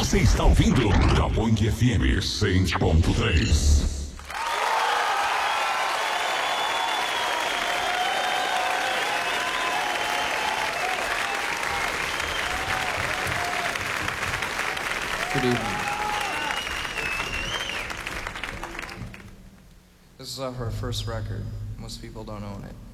Você está ouvindo da Band FM 100.3. Good evening. This is her first record. Most people don't own it.